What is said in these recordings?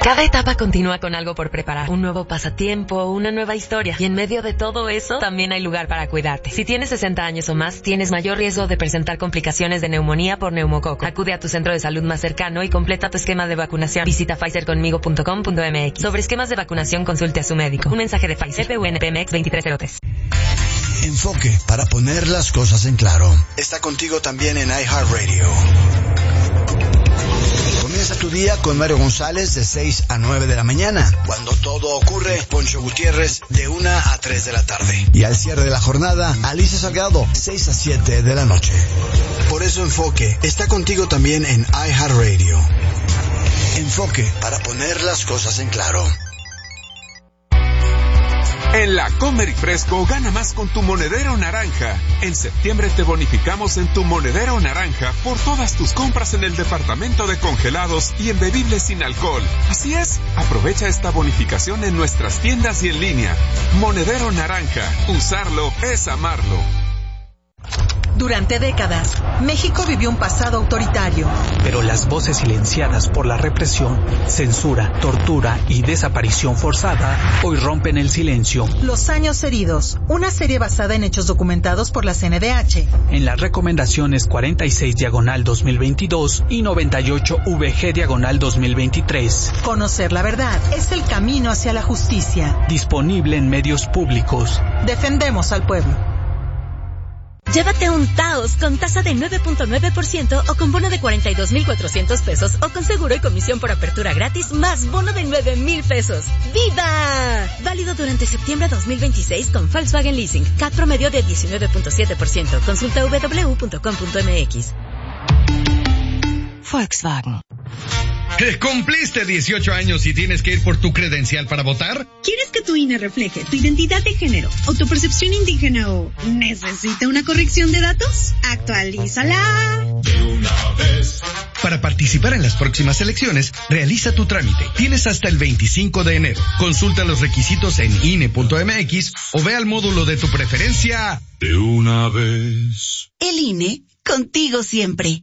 Cada etapa continúa con algo por preparar. Un nuevo pasatiempo, una nueva historia. Y en medio de todo eso, también hay lugar para cuidarte. Si tienes 60 años o más, tienes mayor riesgo de presentar complicaciones de neumonía por neumococo. Acude a tu centro de salud más cercano y completa tu esquema de vacunación. Visita pfizerconmigo.com.mx. Sobre esquemas de vacunación, consulte a su médico. Un mensaje de Pfizer, PUNPMX 2303. Enfoque, para poner las cosas en claro. Está contigo también en iHeartRadio. Comienza tu día con Mario González de 6 a 9 de la mañana. Cuando todo ocurre, Poncho Gutiérrez de 1 a 3 de la tarde. Y al cierre de la jornada, Alicia Salgado, 6 a 7 de la noche. Por eso Enfoque está contigo también en iHeartRadio. Enfoque, para poner las cosas en claro. En la Comer y Fresco gana más con tu monedero naranja. En septiembre te bonificamos en tu monedero naranja por todas tus compras en el departamento de congelados y en bebibles sin alcohol. Así es, aprovecha esta bonificación en nuestras tiendas y en línea. Monedero naranja, usarlo es amarlo. Durante décadas, México vivió un pasado autoritario. Pero las voces silenciadas por la represión, censura, tortura y desaparición forzada hoy rompen el silencio. Los años heridos, una serie basada en hechos documentados por la CNDH. En las recomendaciones 46/2022 y 98VG/2023. Conocer la verdad es el camino hacia la justicia. Disponible en medios públicos. Defendemos al pueblo. Llévate un Taos con tasa de 9.9% o con bono de 42,400 pesos o con seguro y comisión por apertura gratis más bono de 9,000 pesos. ¡Viva! Válido durante septiembre 2026 con Volkswagen Leasing. CAT promedio de 19.7%. Consulta www.com.mx. Volkswagen. ¿Cumpliste 18 años y tienes que ir por tu credencial para votar? ¿Quieres que tu INE refleje tu identidad de género o tu percepción indígena o necesita una corrección de datos? ¡Actualízala! De una vez. Para participar en las próximas elecciones, realiza tu trámite. Tienes hasta el 25 de enero. Consulta los requisitos en INE.mx o ve al módulo de tu preferencia. De una vez. El INE, contigo siempre.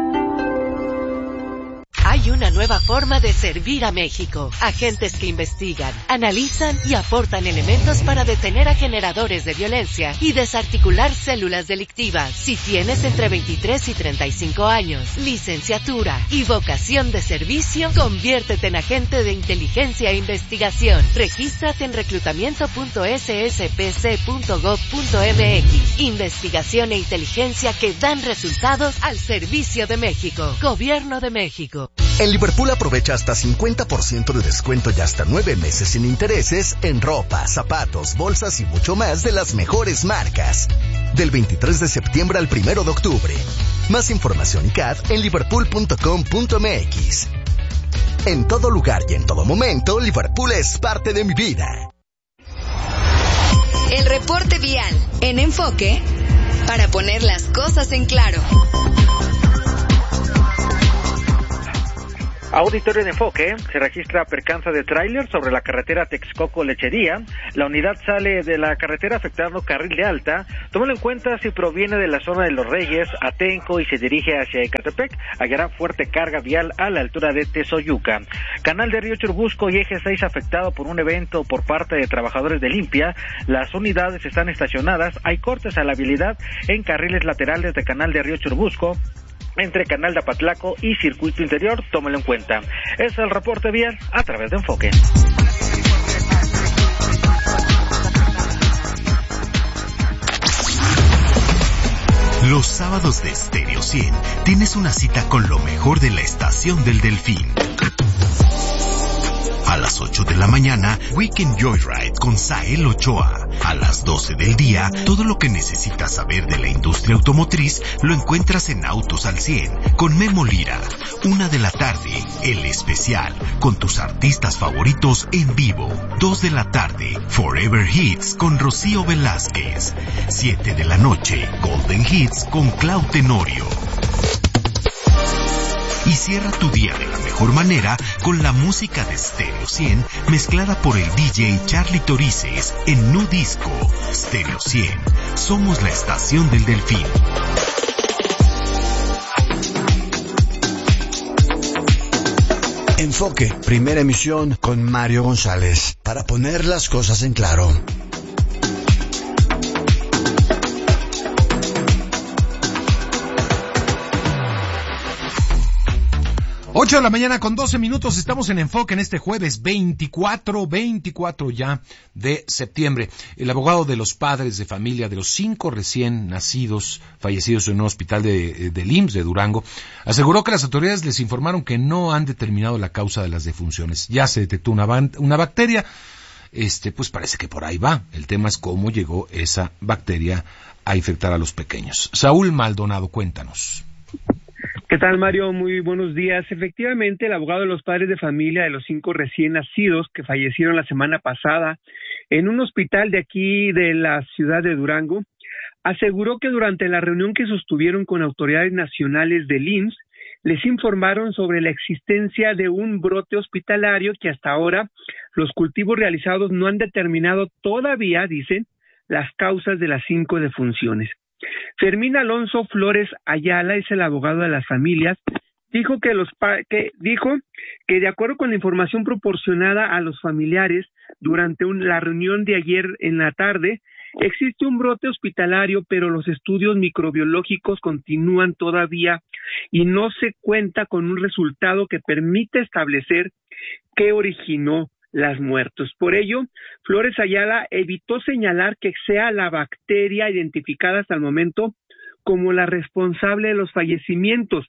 Hay una nueva forma de servir a México. Agentes que investigan, analizan y aportan elementos para detener a generadores de violencia y desarticular células delictivas. Si tienes entre 23 y 35 años, licenciatura y vocación de servicio, conviértete en agente de inteligencia e investigación. Regístrate en reclutamiento.sspc.gov.mx. Investigación e inteligencia que dan resultados al servicio de México. Gobierno de México. En Liverpool aprovecha hasta 50% de descuento y hasta 9 meses sin intereses en ropa, zapatos, bolsas y mucho más de las mejores marcas. Del 23 de septiembre al 1 de octubre. Más información y CAD en liverpool.com.mx. En todo lugar y en todo momento, Liverpool es parte de mi vida. El reporte vial en Enfoque para poner las cosas en claro. Auditorio de Enfoque, se registra percance de tráiler sobre la carretera Texcoco-Lechería. La unidad sale de la carretera afectando carril de alta. Tómalo en cuenta si proviene de la zona de Los Reyes, Atenco y se dirige hacia Ecatepec. Hallará fuerte carga vial a la altura de Tezoyuca. Canal de Río Churubusco y Eje 6 afectado por un evento por parte de trabajadores de limpia. Las unidades están estacionadas. Hay cortes a la vialidad en carriles laterales de Canal de Río Churubusco, entre Canal de Apatlaco y Circuito Interior, tómelo en cuenta. Es el reporte vial a través de Enfoque. Los sábados de Stereo 100 tienes una cita con lo mejor de la Estación del Delfín. A las 8 de la mañana, Weekend Joyride con Sael Ochoa. A las 12 del día, todo lo que necesitas saber de la industria automotriz lo encuentras en Autos al 100 con Memo Lira. 1 de la tarde, El Especial, con tus artistas favoritos en vivo. 2 de la tarde, Forever Hits con Rocío Velázquez. 7 de la noche, Golden Hits con Clau Tenorio. Y cierra tu día de la mejor manera con la música de Stereo 100 mezclada por el DJ Charlie Torices en Nu Disco. Stereo 100, somos la estación del Delfín. Enfoque, primera emisión con Mario González, para poner las cosas en claro. Ocho de la mañana con 12 minutos, estamos en Enfoque en este jueves 24 ya de septiembre. El abogado de los padres de familia de los 5 recién nacidos fallecidos en un hospital del IMSS de Durango aseguró que las autoridades les informaron que no han determinado la causa de las defunciones. Ya se detectó una bacteria, pues parece que por ahí va. El tema es cómo llegó esa bacteria a infectar a los pequeños. Saúl Maldonado, cuéntanos. ¿Qué tal, Mario? Muy buenos días. Efectivamente, el abogado de los padres de familia de los 5 recién nacidos que fallecieron la semana pasada en un hospital de aquí de la ciudad de Durango aseguró que durante la reunión que sostuvieron con autoridades nacionales del IMSS les informaron sobre la existencia de un brote hospitalario que hasta ahora los cultivos realizados no han determinado todavía, dicen, las causas de las 5 defunciones. Fermín Alonso Flores Ayala es el abogado de las familias. Dijo que de acuerdo con la información proporcionada a los familiares durante la reunión de ayer en la tarde, existe un brote hospitalario, pero los estudios microbiológicos continúan todavía y no se cuenta con un resultado que permita establecer qué originó las muertes. Por ello, Flores Ayala evitó señalar que sea la bacteria identificada hasta el momento como la responsable de los fallecimientos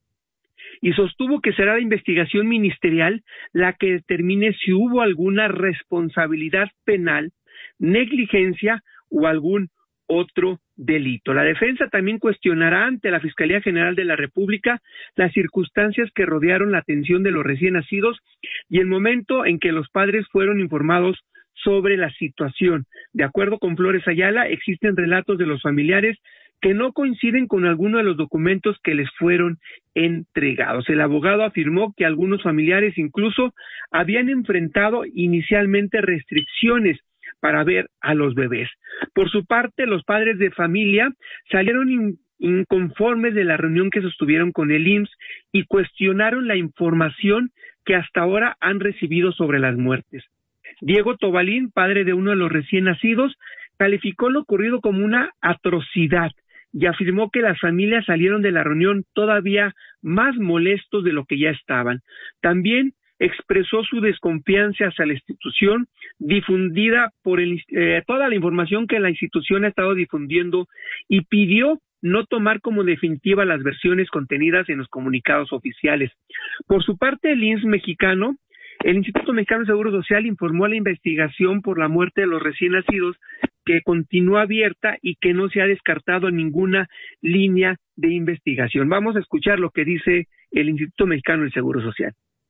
y sostuvo que será la investigación ministerial la que determine si hubo alguna responsabilidad penal, negligencia o algún otro delito. La defensa también cuestionará ante la Fiscalía General de la República las circunstancias que rodearon la atención de los recién nacidos y el momento en que los padres fueron informados sobre la situación. De acuerdo con Flores Ayala, existen relatos de los familiares que no coinciden con alguno de los documentos que les fueron entregados. El abogado afirmó que algunos familiares incluso habían enfrentado inicialmente restricciones para ver a los bebés. Por su parte, los padres de familia salieron inconformes de la reunión que sostuvieron con el IMSS y cuestionaron la información que hasta ahora han recibido sobre las muertes. Diego Tobalín, padre de uno de los recién nacidos, calificó lo ocurrido como una atrocidad y afirmó que las familias salieron de la reunión todavía más molestos de lo que ya estaban. También expresó su desconfianza hacia la institución difundida por toda la información que la institución ha estado difundiendo y pidió no tomar como definitiva las versiones contenidas en los comunicados oficiales. Por su parte, el IMSS mexicano, el Instituto Mexicano de Seguro Social, informó a la investigación por la muerte de los recién nacidos que continúa abierta y que no se ha descartado ninguna línea de investigación. Vamos a escuchar lo que dice el Instituto Mexicano del Seguro Social.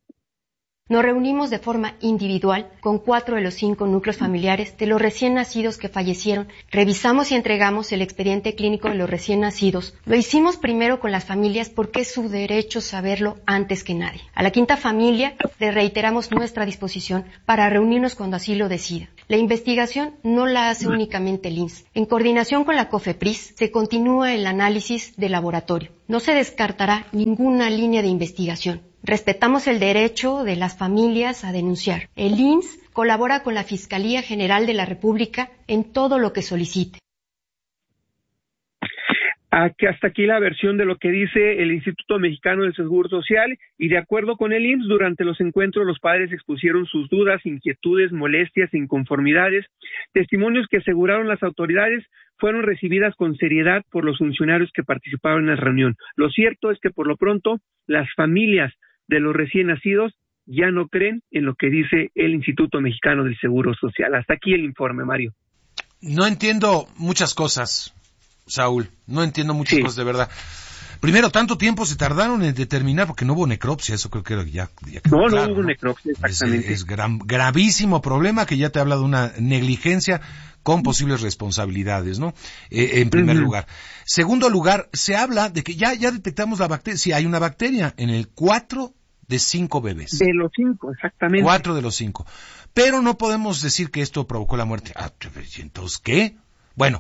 Nos reunimos de forma individual con 4 de los 5 núcleos familiares de los recién nacidos que fallecieron. Revisamos y entregamos el expediente clínico de los recién nacidos. Lo hicimos primero con las familias porque es su derecho saberlo antes que nadie. A la quinta familia le reiteramos nuestra disposición para reunirnos cuando así lo decida. La investigación no la hace únicamente el IMSS. En coordinación con la COFEPRIS se continúa el análisis de laboratorio. No se descartará ninguna línea de investigación. Respetamos el derecho de las familias a denunciar. El IMSS colabora con la Fiscalía General de la República en todo lo que solicite. Hasta aquí la versión de lo que dice el Instituto Mexicano del Seguro Social y de acuerdo con el IMSS, durante los encuentros los padres expusieron sus dudas, inquietudes, molestias e inconformidades. Testimonios que aseguraron las autoridades fueron recibidas con seriedad por los funcionarios que participaron en la reunión. Lo cierto es que por lo pronto las familias de los recién nacidos ya no creen en lo que dice el Instituto Mexicano del Seguro Social. Hasta aquí el informe, Mario. No entiendo muchas cosas, Saúl. No entiendo muchas cosas, de verdad. Primero, tanto tiempo se tardaron en determinar, porque no hubo necropsia, eso creo que ya no, claro, no hubo necropsia, exactamente. Es gravísimo problema que ya te habla de una negligencia con posibles responsabilidades, ¿no? En primer lugar. Segundo lugar, se habla de que ya detectamos la bacteria. Sí, hay una bacteria en el 4 de 5 bebés. De los 5, exactamente. 4 de los 5. Pero no podemos decir que esto provocó la muerte. Entonces, ¿qué? Bueno,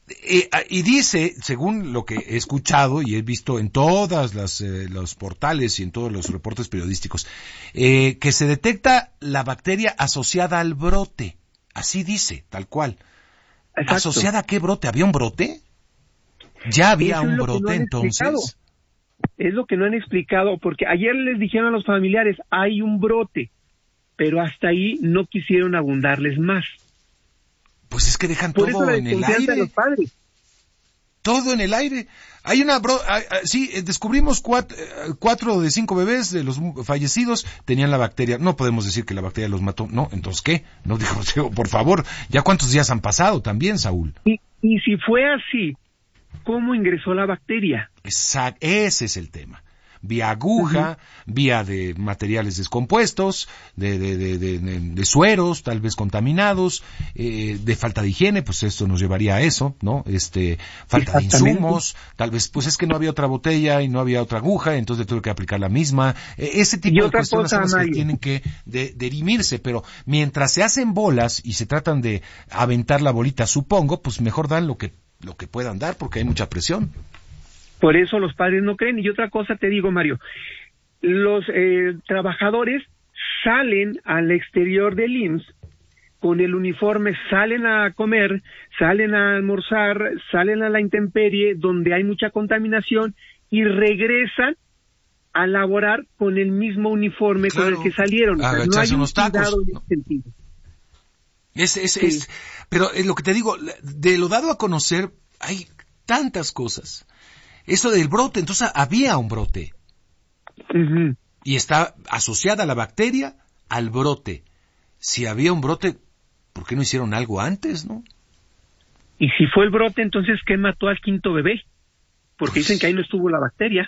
Y dice, según lo que he escuchado y he visto en todas los portales y en todos los reportes periodísticos, que se detecta la bacteria asociada al brote. Así dice, tal cual. Exacto. ¿Asociada a qué brote? ¿Había un brote? Ya había un brote entonces. Es lo que no han explicado, porque ayer les dijeron a los familiares, hay un brote, pero hasta ahí no quisieron abundarles más. Pues es que dejan todo en el aire. Los padres. Todo en el aire. Hay sí, descubrimos 4 de 5 bebés de los fallecidos tenían la bacteria. No podemos decir que la bacteria los mató. No, entonces ¿qué? No, dijo, por favor, ¿ya cuántos días han pasado también, Saúl? Y si fue así, ¿cómo ingresó la bacteria? Exacto, ese es el tema. Vía aguja, vía de materiales descompuestos, de sueros, tal vez contaminados, de falta de higiene, pues esto nos llevaría a eso, ¿no? Falta de insumos, tal vez, pues es que no había otra botella y no había otra aguja, entonces tuve que aplicar la misma. Ese tipo de cuestiones son las que tienen que dirimirse, pero mientras se hacen bolas y se tratan de aventar la bolita, supongo, pues mejor dan lo que puedan dar, porque hay mucha presión. Por eso los padres no creen. Y otra cosa te digo, Mario, los trabajadores salen al exterior del IMSS con el uniforme, salen a comer, salen a almorzar, salen a la intemperie, donde hay mucha contaminación, y regresan a laborar con el mismo uniforme con el que salieron. No hay un cuidado en ese sentido. Pero lo que te digo, de lo dado a conocer, hay tantas cosas. Eso del brote, entonces había un brote. Uh-huh. Y está asociada la bacteria al brote. Si había un brote, ¿por qué no hicieron algo antes, no? Y si fue el brote, entonces, ¿qué mató al 5º bebé? Porque dicen que ahí no estuvo la bacteria.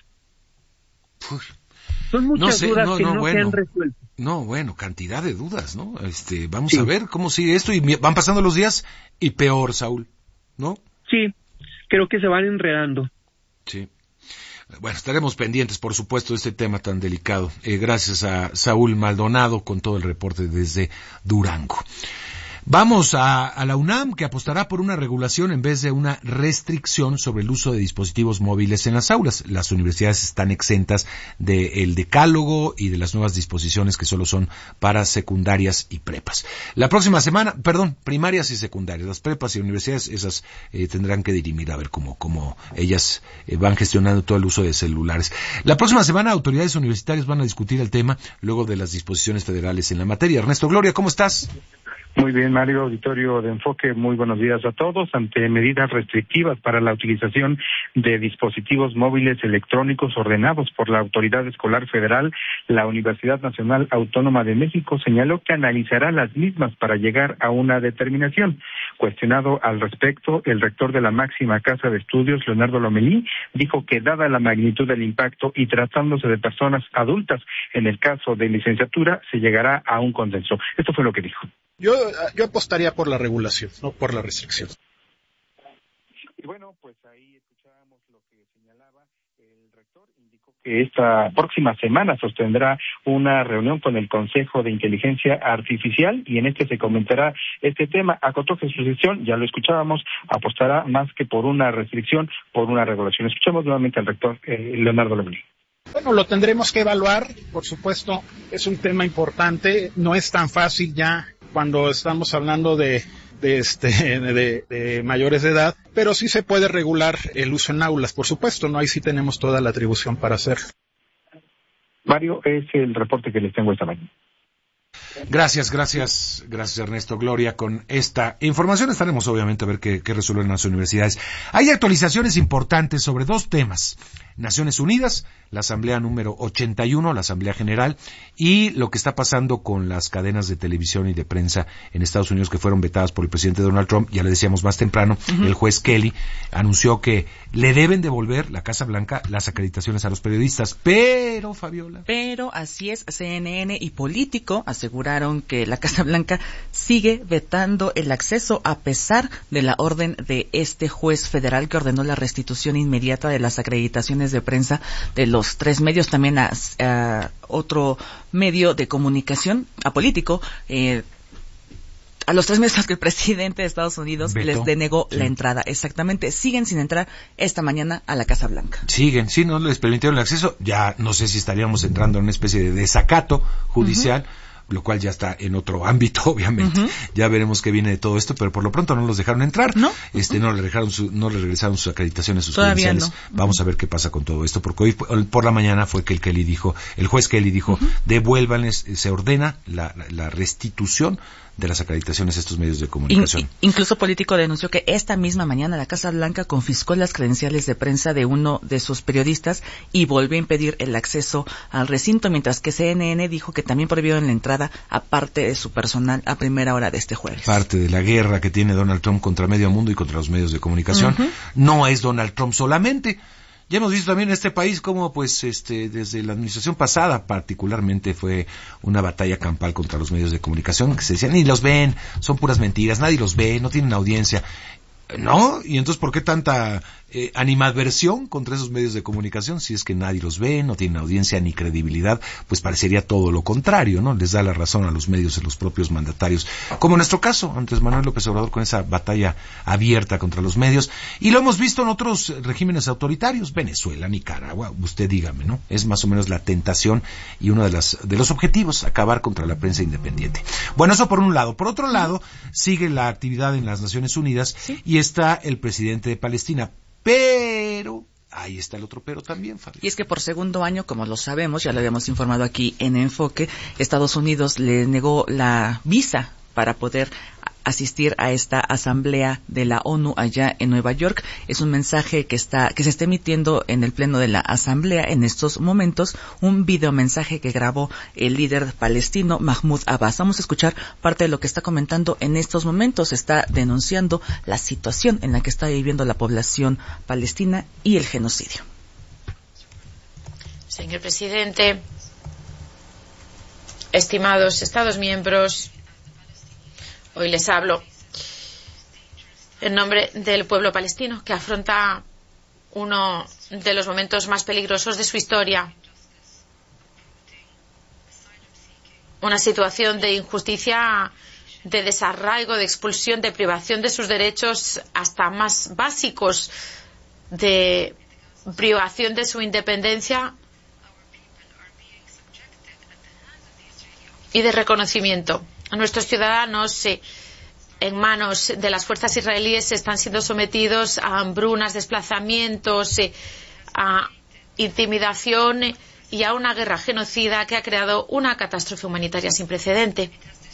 Son muchas dudas que no se han resuelto. No, bueno, cantidad de dudas, ¿no? Vamos a ver cómo sigue esto, y van pasando los días y peor, Saúl, ¿no? Sí, creo que se van enredando. Sí. Bueno, estaremos pendientes, por supuesto, de este tema tan delicado. Gracias a Saúl Maldonado con todo el reporte desde Durango. Vamos a la UNAM, que apostará por una regulación en vez de una restricción sobre el uso de dispositivos móviles en las aulas. Las universidades están exentas del decálogo y de las nuevas disposiciones que solo son para secundarias y prepas. La próxima semana, primarias y secundarias, las prepas y universidades, esas tendrán que dirimir a ver cómo ellas van gestionando todo el uso de celulares. La próxima semana, autoridades universitarias van a discutir el tema luego de las disposiciones federales en la materia. Ernesto Gloria, ¿cómo estás? Muy bien, Mario, auditorio de Enfoque, muy buenos días a todos. Ante medidas restrictivas para la utilización de dispositivos móviles electrónicos ordenados por la Autoridad Escolar Federal, la Universidad Nacional Autónoma de México señaló que analizará las mismas para llegar a una determinación. Cuestionado al respecto, el rector de la máxima casa de estudios, Leonardo Lomelí, dijo que dada la magnitud del impacto y tratándose de personas adultas, en el caso de licenciatura, se llegará a un consenso. Esto fue lo que dijo. Yo apostaría por la regulación, no por la restricción. Y bueno, pues ahí escuchábamos lo que señalaba el rector. Indicó que esta próxima semana sostendrá una reunión con el Consejo de Inteligencia Artificial y en este se comentará este tema. Acotó que su sesión, ya lo escuchábamos, apostará más que por una restricción, por una regulación. Escuchamos nuevamente al rector Leonardo Lomelí. Bueno, lo tendremos que evaluar, por supuesto, es un tema importante, no es tan fácil ya cuando estamos hablando de mayores de edad, pero sí se puede regular el uso en aulas, por supuesto, ¿no? Ahí sí tenemos toda la atribución para hacerlo. Mario, es el reporte que les tengo esta mañana. Gracias Ernesto Gloria. Con esta información estaremos obviamente a ver qué resuelven las universidades. Hay actualizaciones importantes sobre 2 temas. Naciones Unidas, la Asamblea número 81, la Asamblea General, y lo que está pasando con las cadenas de televisión y de prensa en Estados Unidos que fueron vetadas por el presidente Donald Trump. Ya le decíamos más temprano, el juez Kelly anunció que le deben devolver la Casa Blanca las acreditaciones a los periodistas, pero Fabiola. Pero así es, CNN y Político aseguraron que la Casa Blanca sigue vetando el acceso a pesar de la orden de este juez federal que ordenó la restitución inmediata de las acreditaciones de prensa de los 3 medios, también a otro medio de comunicación, a Político, a los 3 meses que el presidente de Estados Unidos les denegó la entrada. Exactamente, siguen sin entrar esta mañana a la Casa Blanca. Siguen, sí, no les permitieron el acceso. Ya no sé si estaríamos entrando en una especie de desacato judicial, lo cual ya está en otro ámbito, obviamente. Ya veremos qué viene de todo esto, pero por lo pronto no los dejaron entrar. ¿No? No le regresaron sus acreditaciones, sus credenciales. Vamos a ver qué pasa con todo esto, porque hoy por la mañana fue que el juez Kelly dijo, devuélvanles, se ordena la restitución de las acreditaciones a estos medios de comunicación. Incluso Político denunció que esta misma mañana la Casa Blanca confiscó las credenciales de prensa de uno de sus periodistas y volvió a impedir el acceso al recinto, mientras que CNN dijo que también prohibieron la entrada a parte de su personal a primera hora de este jueves. Parte de la guerra que tiene Donald Trump contra medio mundo y contra los medios de comunicación. No es Donald Trump solamente. Ya hemos visto también en este país cómo, desde la administración pasada particularmente fue una batalla campal contra los medios de comunicación, que se decían, ni los ven, son puras mentiras, nadie los ve, no tienen audiencia. ¿No? Y entonces, ¿por qué tanta animadversión contra esos medios de comunicación? Si es que nadie los ve, no tienen audiencia ni credibilidad, pues parecería todo lo contrario, ¿no? Les da la razón a los medios, a los propios mandatarios, como en nuestro caso, Andrés Manuel López Obrador, con esa batalla abierta contra los medios, y lo hemos visto en otros regímenes autoritarios, Venezuela, Nicaragua, usted dígame, ¿no? Es más o menos la tentación y uno de los objetivos, acabar contra la prensa independiente. Bueno, eso por un lado. Por otro lado, sigue la actividad en las Naciones Unidas, y está el presidente de Palestina, pero ahí está el otro pero también, Fabio. Y es que por segundo año, como lo sabemos, ya lo habíamos informado aquí en Enfoque, Estados Unidos le negó la visa para poder asistir a esta asamblea de la ONU allá en Nueva York. Es un mensaje que se está emitiendo en el pleno de la asamblea en estos momentos, un videomensaje que grabó el líder palestino Mahmoud Abbas. Vamos a escuchar parte de lo que está comentando en estos momentos. Está denunciando la situación en la que está viviendo la población palestina y el genocidio. Señor presidente, estimados Estados miembros, hoy les hablo en nombre del pueblo palestino, que afronta uno de los momentos más peligrosos de su historia. Una situación de injusticia, de desarraigo, de expulsión, de privación de sus derechos hasta más básicos, de privación de su independencia y de reconocimiento. Nuestros ciudadanos en manos de las fuerzas israelíes están siendo sometidos a hambrunas, desplazamientos, a intimidación y a una guerra genocida que ha creado una catástrofe humanitaria sin precedente,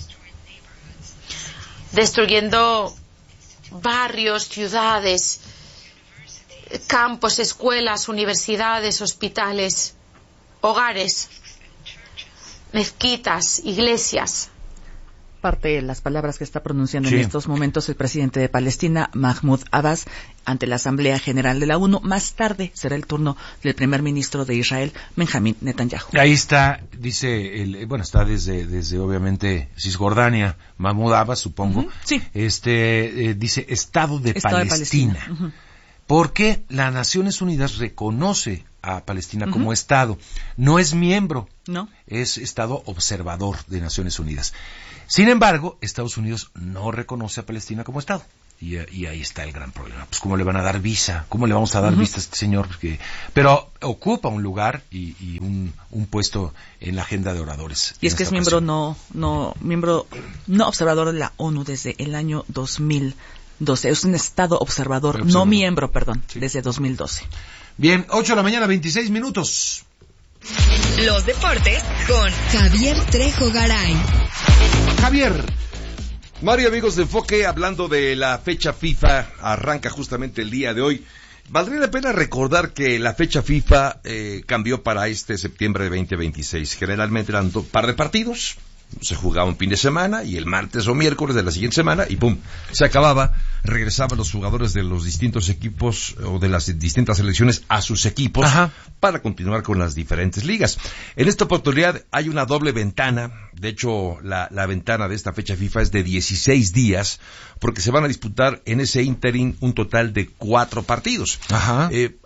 destruyendo barrios, ciudades, campos, escuelas, universidades, hospitales, hogares, mezquitas, iglesias. Parte de las palabras que está pronunciando en estos momentos el presidente de Palestina, Mahmoud Abbas, ante la Asamblea General de la ONU. Más tarde será el turno del primer ministro de Israel, Benjamín Netanyahu. Ahí está, dice, está desde obviamente Cisjordania, Mahmoud Abbas, supongo. Dice Estado de Palestina. Porque las Naciones Unidas reconoce a Palestina como Estado. No es miembro, es Estado observador de Naciones Unidas. Sin embargo, Estados Unidos no reconoce a Palestina como Estado. Y ahí está el gran problema. Pues, ¿cómo le van a dar visa? ¿Cómo le vamos a dar visa a este señor? Pero ocupa un lugar y un puesto en la agenda de oradores. Y es que es miembro no observador de la ONU desde el año 2012. Es un Estado observador. No miembro, desde 2012. Bien, 8:26 a.m. Los deportes con Javier Trejo Garay. Javier. Mario, amigos de Enfoque, hablando de la fecha FIFA, arranca justamente el día de hoy. Valdría la pena recordar que la fecha FIFA cambió para este septiembre de 2026. Generalmente eran un par de partidos, se jugaba un fin de semana y el martes o miércoles de la siguiente semana y ¡pum! Se acababa. Regresaban los jugadores de los distintos equipos o de las distintas selecciones a sus equipos para continuar con las diferentes ligas. En esta oportunidad hay una doble ventana. De hecho, la ventana de esta fecha FIFA es de 16 días porque se van a disputar en ese ínterin un total de 4 partidos.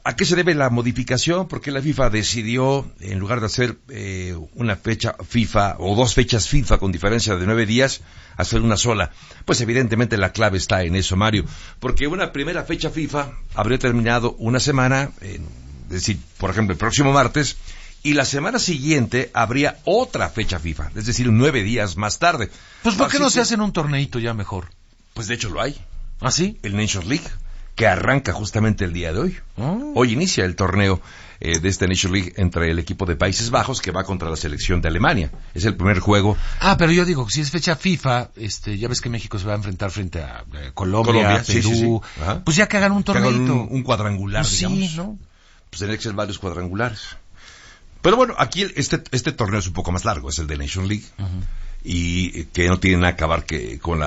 ¿a qué se debe la modificación? Porque la FIFA decidió, en lugar de hacer una fecha FIFA o 2 fechas FIFA con diferencia de 9 días, hacer una sola. Pues evidentemente la clave está en eso, Mario, porque una primera fecha FIFA habría terminado una semana, es decir, por ejemplo, el próximo martes, y la semana siguiente habría otra fecha FIFA, es decir, 9 días más tarde. Pues ¿por qué no se hacen un torneito ya mejor? Pues de hecho lo hay. ¿Ah, sí? El Nations League, que arranca justamente el día de hoy. Hoy inicia el torneo de esta Nations League entre el equipo de Países Bajos que va contra la selección de Alemania. Es el primer juego. Pero yo digo, si es fecha FIFA, ya ves que México se va a enfrentar frente a Colombia, Perú, sí. Pues ya que hagan un torneito. Que hagan un cuadrangular, pues digamos. Sí, ¿no? Pues tendría que ser varios cuadrangulares. Pero bueno, aquí este torneo es un poco más largo, es el de Nations League. Y que no tiene nada que ver con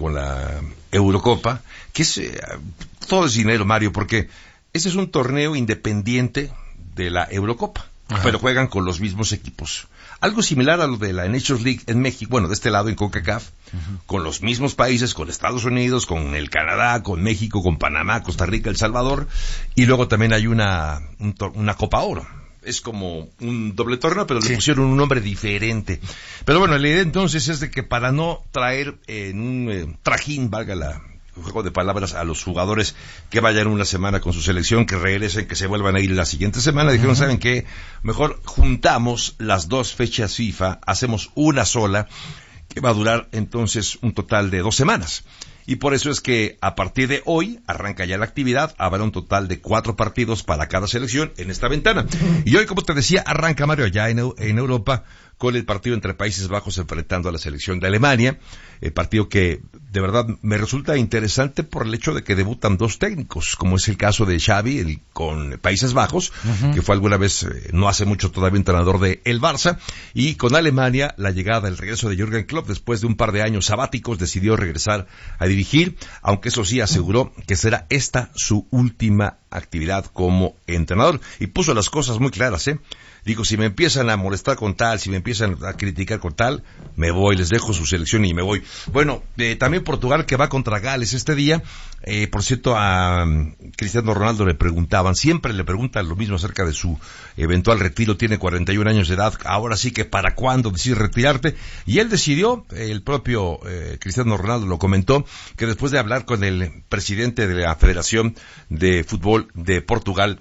la Eurocopa, que es todo es dinero, Mario, porque este es un torneo independiente de la Eurocopa, pero juegan con los mismos equipos. Algo similar a lo de la Nations League en México, bueno, de este lado en CONCACAF, con los mismos países, con Estados Unidos, con el Canadá, con México, con Panamá, Costa Rica, El Salvador, y luego también hay una Copa Oro. Es como un doble torneo, pero le pusieron un nombre diferente. Pero bueno, la idea entonces es de que para no traer en un trajín, valga el juego de palabras, a los jugadores que vayan una semana con su selección, que regresen, que se vuelvan a ir la siguiente semana, dijeron, ¿saben qué? Mejor juntamos las 2 fechas FIFA, hacemos una sola, que va a durar entonces un total de 2 semanas. Y por eso es que a partir de hoy arranca ya la actividad, habrá un total de 4 partidos para cada selección en esta ventana. Y hoy, como te decía, arranca, Mario, ya en Europa, con el partido entre Países Bajos enfrentando a la selección de Alemania, el partido que de verdad me resulta interesante por el hecho de que debutan 2 técnicos, como es el caso de Xavi con Países Bajos, que fue alguna vez, no hace mucho todavía, entrenador de el Barça, y con Alemania la llegada, el regreso de Jürgen Klopp, después de un par de años sabáticos, decidió regresar a dirigir, aunque eso sí aseguró que será esta su última actividad como entrenador, y puso las cosas muy claras, Digo, si me empiezan a molestar con tal, si me empiezan a criticar con tal, me voy, les dejo su selección y me voy. Bueno, también Portugal, que va contra Gales este día. Por cierto, a Cristiano Ronaldo siempre le preguntan lo mismo acerca de su eventual retiro. Tiene 41 años de edad, ahora sí que ¿para cuándo decides retirarte? Y él decidió, el propio Cristiano Ronaldo lo comentó, que después de hablar con el presidente de la Federación de Fútbol de Portugal,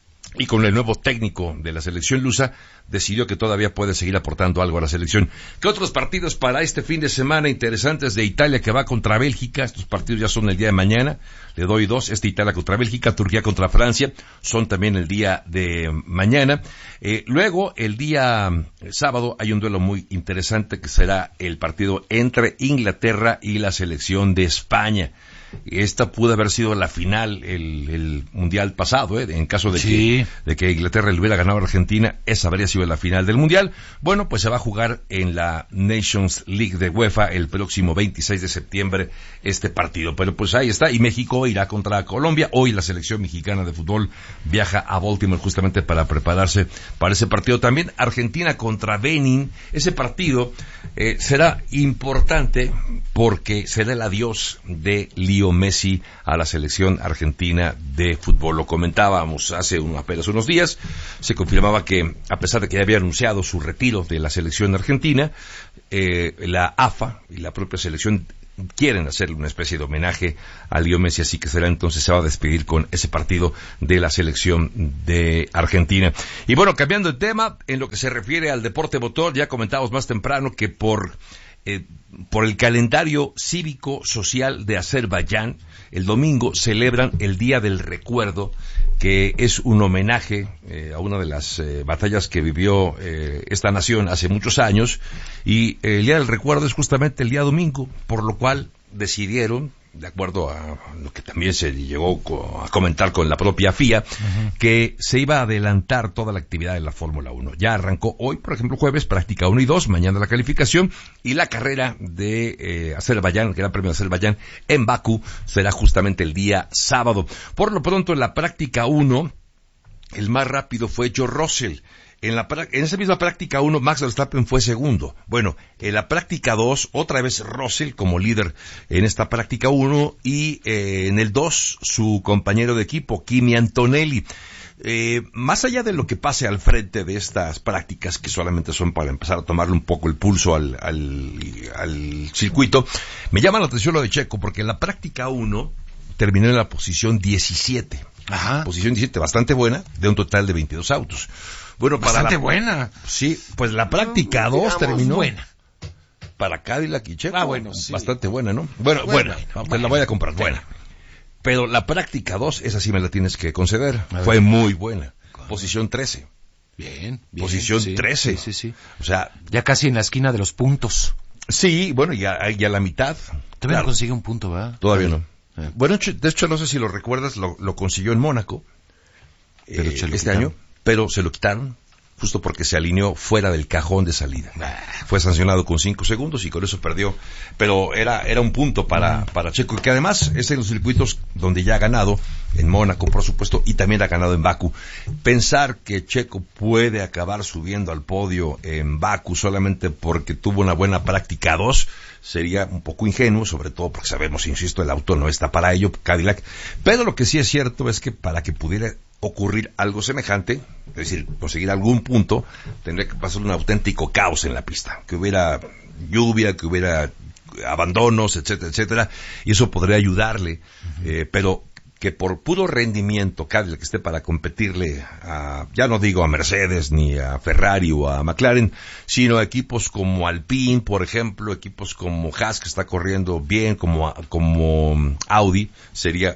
y con el nuevo técnico de la selección lusa, decidió que todavía puede seguir aportando algo a la selección. ¿Qué otros partidos para este fin de semana interesantes de Italia, que va contra Bélgica? Estos partidos ya son el día de mañana, le doy 2, Italia contra Bélgica, Turquía contra Francia, son también el día de mañana. Luego, el día sábado, hay un duelo muy interesante que será el partido entre Inglaterra y la selección de España. Esta pudo haber sido la final, el mundial pasado, en caso de que Inglaterra le hubiera ganado a Argentina, esa habría sido la final del mundial. Bueno, pues se va a jugar en la Nations League de UEFA el próximo 26 de septiembre este partido. Pero pues ahí está, y México irá contra Colombia. Hoy la selección mexicana de fútbol viaja a Baltimore justamente para prepararse para ese partido. También Argentina contra Benin. Ese partido será importante porque será el adiós de Leo Messi a la selección argentina de fútbol. Lo comentábamos hace apenas unos días, se confirmaba que a pesar de que ya había anunciado su retiro de la selección argentina, la AFA y la propia selección quieren hacerle una especie de homenaje a Leo Messi, así que se va a despedir con ese partido de la selección de Argentina. Y bueno, cambiando de tema, en lo que se refiere al deporte motor, ya comentábamos más temprano que por el calendario cívico-social de Azerbaiyán, el domingo celebran el Día del Recuerdo, que es un homenaje a una de las batallas que vivió esta nación hace muchos años, y el Día del Recuerdo es justamente el día domingo, por lo cual decidieron, de acuerdo a lo que también se llegó a comentar con la propia FIA, que se iba a adelantar toda la actividad de la Fórmula 1. Ya arrancó hoy, por ejemplo, jueves, práctica 1 y 2, mañana la calificación, y la carrera de Azerbaiyán, el Gran Premio de Azerbaiyán en Bakú, será justamente el día sábado. Por lo pronto, en la práctica 1, el más rápido fue George Russell. En esa misma práctica 1, Max Verstappen fue segundo. Bueno, en la práctica 2, otra vez Russell como líder en esta práctica 1, y en el 2, su compañero de equipo, Kimi Antonelli. Más allá de lo que pase al frente de estas prácticas, que solamente son para empezar a tomarle un poco el pulso al circuito, me llama la atención lo de Checo, porque en la práctica 1 terminó en la posición 17. Ajá. Posición 17, bastante buena, de un total de 22 autos. Bueno, bastante buena. Sí, pues la práctica 2 terminó buena. Para Cadillac y Checo. Bueno, sí. Bastante buena, ¿no? Bueno, te la voy a comprar, buena. Pero la práctica 2, esa sí me la tienes que conceder. Fue muy buena. Posición 13. Bien. Posición 13. Sí. O sea, ya casi en la esquina de los puntos. Sí, bueno, ya a la mitad. Todavía no consigue un punto, ¿verdad? Todavía no. Bueno, de hecho, no sé si lo recuerdas, lo consiguió en Mónaco este año, pero se lo quitaron justo porque se alineó fuera del cajón de salida. Fue sancionado con 5 segundos y con eso perdió. Pero era un punto para Checo, que además es en los circuitos donde ya ha ganado, en Mónaco, por supuesto, y también ha ganado en Bakú. Pensar que Checo puede acabar subiendo al podio en Bakú solamente porque tuvo una buena práctica 2 sería un poco ingenuo, sobre todo porque sabemos, insisto, el auto no está para ello, Cadillac. Pero lo que sí es cierto es que para que pudiera ocurrir algo semejante, es decir, conseguir algún punto, tendría que pasar un auténtico caos en la pista, que hubiera lluvia, que hubiera abandonos, etcétera, y eso podría ayudarle, pero que por puro rendimiento Cadillac esté para competirle a, ya no digo a Mercedes ni a Ferrari o a McLaren, sino a equipos como Alpine, por ejemplo, equipos como Haas, que está corriendo bien, como Audi, sería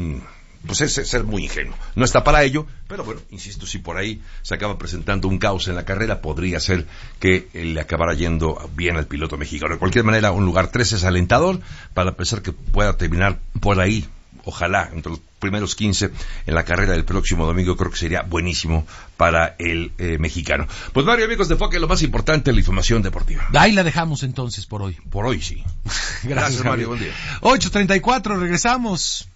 es ser muy ingenuo. No está para ello, pero bueno, insisto, si por ahí se acaba presentando un caos en la carrera, podría ser que le acabara yendo bien al piloto mexicano. De cualquier manera, un lugar 13 es alentador para pensar que pueda terminar por ahí, ojalá, entre los primeros 15 en la carrera del próximo domingo. Creo que sería buenísimo para el mexicano. Pues Mario, amigos de Foque, lo más importante, la información deportiva. Ahí la dejamos entonces por hoy. Por hoy sí. Gracias, Mario, buen día. 8:34, regresamos.